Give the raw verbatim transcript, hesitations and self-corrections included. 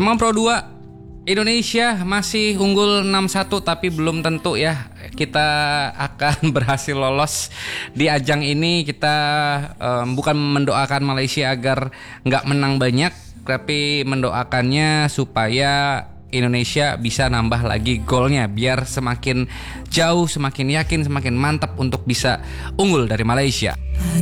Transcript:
Kemang Pro dua, Indonesia masih unggul enam satu, tapi belum tentu ya kita akan berhasil lolos di ajang ini. Kita um, bukan mendoakan Malaysia agar nggak menang banyak, tapi mendoakannya supaya Indonesia bisa nambah lagi golnya biar semakin jauh, semakin yakin, semakin mantap untuk bisa unggul dari Malaysia.